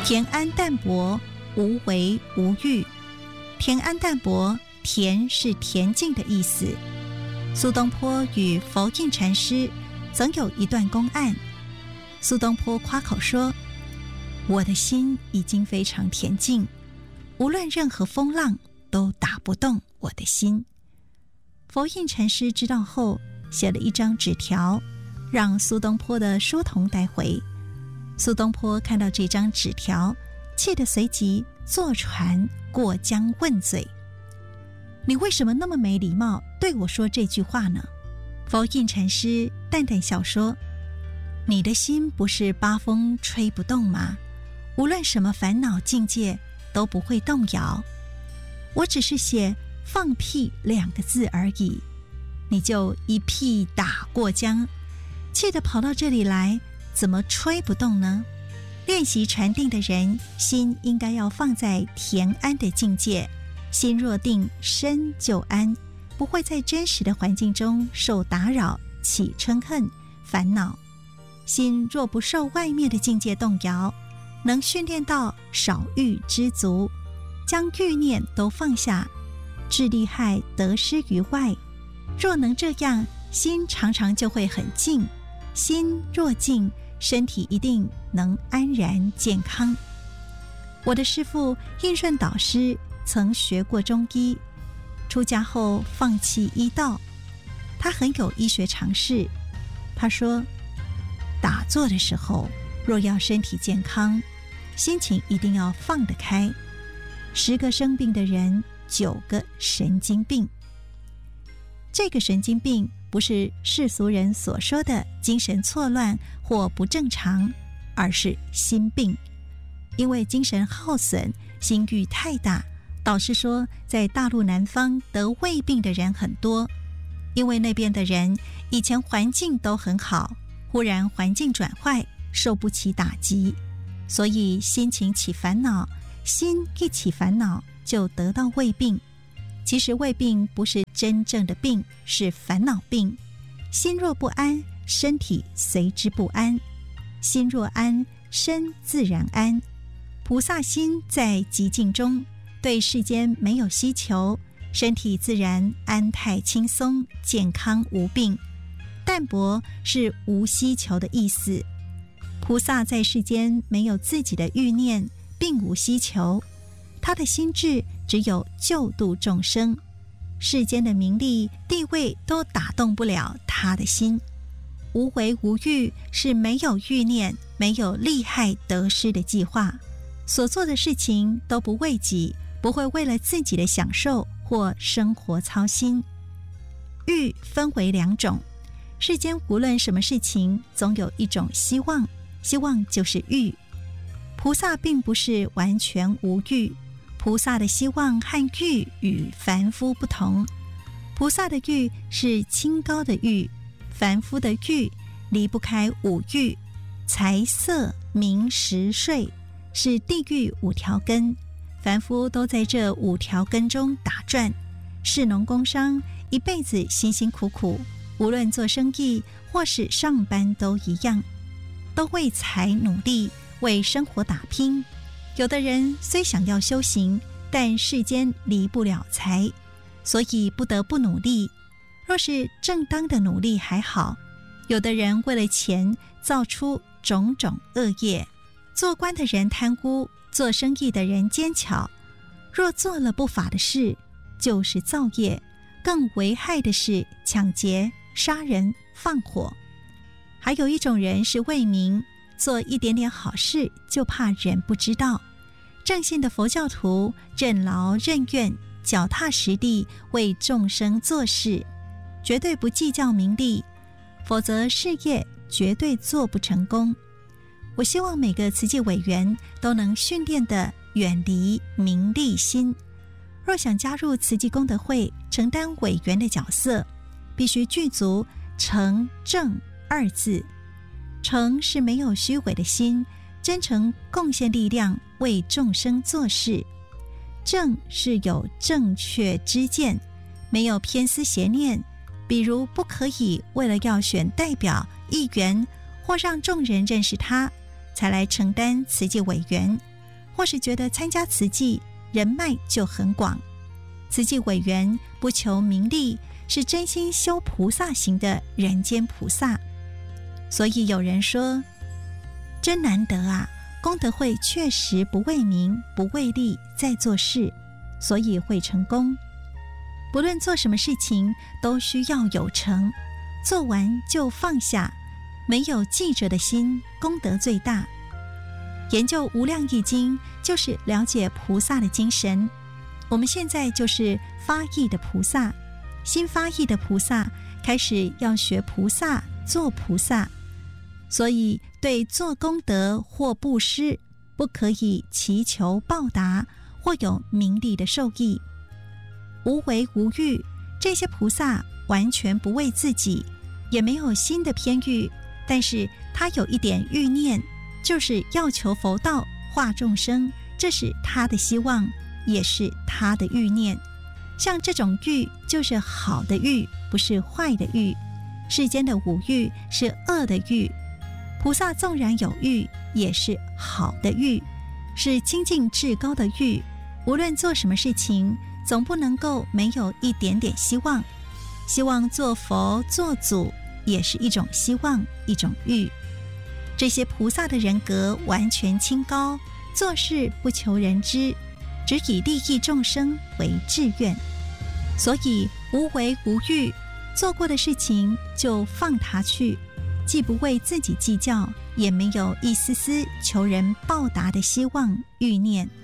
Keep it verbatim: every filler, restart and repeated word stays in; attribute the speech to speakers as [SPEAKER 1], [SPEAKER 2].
[SPEAKER 1] 田安淡泊，无为无欲。田安淡泊，田是恬静的意思。苏东坡与佛印禅师曾有一段公案，苏东坡夸口说：我的心已经非常恬静，无论任何风浪都打不动我的心。佛印禅师知道后，写了一张纸条，让苏东坡的书童带回。苏东坡看到这张纸条，气得随即坐船过江问罪：你为什么那么没礼貌对我说这句话呢？佛印禅师淡淡笑说：你的心不是八风吹不动吗？无论什么烦恼境界都不会动摇，我只是写放屁两个字而已，你就一屁打过江，气得跑到这里来，怎么吹不动呢？练习禅定的人，心应该要放在恬安的境界，心若定，身就安，不会在真实的环境中受打扰，起嗔恨烦恼。心若不受外面的境界动摇，能训练到少欲知足，将欲念都放下，致利害得失于外。若能这样，心常常就会很静。心若静，身体一定能安然健康。我的师父印顺导师曾学过中医，出家后放弃医道，他很有医学常识。他说，打坐的时候，若要身体健康，心情一定要放得开。十个生病的人，九个神经病。这个神经病不是世俗人所说的精神错乱或不正常，而是心病。因为精神耗损，心欲太大，导师说在大陆南方得胃病的人很多，因为那边的人以前环境都很好，忽然环境转坏，受不起打击，所以心情起烦恼，心一起烦恼就得到胃病。其实胃病不是真正的病，是烦恼病。心若不安，身体随之不安；心若安，身自然安。菩萨心在寂静中，对世间没有希求，身体自然安泰轻松，健康无病。淡泊是无希求的意思。菩萨在世间没有自己的欲念，并无希求，他的心智只有救度众生，世间的名利地位都打动不了他的心。无为无欲是没有欲念，没有利害得失的计划，所做的事情都不为己，不会为了自己的享受或生活操心。欲分为两种，世间无论什么事情，总有一种希望，希望就是欲。菩萨并不是完全无欲，菩萨的希望和欲与凡夫不同。菩萨的欲是清高的欲，凡夫的欲离不开五欲，财色名食睡是地狱五条根，凡夫都在这五条根中打转，士农工商一辈子辛辛苦苦，无论做生意或是上班都一样，都为财努力，为生活打拼。有的人虽想要修行，但世间离不了财，所以不得不努力。若是正当的努力还好，有的人为了钱造出种种恶业。做官的人贪污，做生意的人奸巧，若做了不法的事，就是造业。更危害的是抢劫、杀人、放火。还有一种人是为民，做一点点好事就怕人不知道。正信的佛教徒任劳任怨，脚踏实地为众生做事，绝对不计较名利，否则事业绝对做不成功。我希望每个慈济委员都能训练的远离名利心。若想加入慈济功德会，承担委员的角色，必须具足诚正二字。诚是没有虚伪的心，真诚贡献力量为众生做事。正是有正确知见，没有偏私邪念，比如不可以为了要选代表、议员或让众人认识他，才来承担慈济委员， 或是觉得参加慈济人脉就很广。慈济委员不求名利，是真心修菩萨行的人间菩萨。所以有人说，真难得啊，功德会确实不为名不为利在做事，所以会成功。不论做什么事情都需要有成，做完就放下，没有记者的心，功德最大。研究无量义经就是了解菩萨的精神，我们现在就是发意的菩萨，新发意的菩萨开始要学菩萨做菩萨，所以对做功德或布施不可以祈求报答或有名利的受益。无为无欲，这些菩萨完全不为自己，也没有新的偏欲，但是他有一点欲念，就是要求佛道化众生，这是他的希望，也是他的欲念。像这种欲就是好的欲，不是坏的欲。世间的五欲是恶的欲，菩萨纵然有欲，也是好的欲，是清净至高的欲。无论做什么事情，总不能够没有一点点希望。希望做佛做祖也是一种希望，一种欲。这些菩萨的人格完全清高，做事不求人知，只以利益众生为志愿，所以无为无欲，做过的事情就放他去，既不为自己计较，也没有一丝丝求人报答的希望欲念。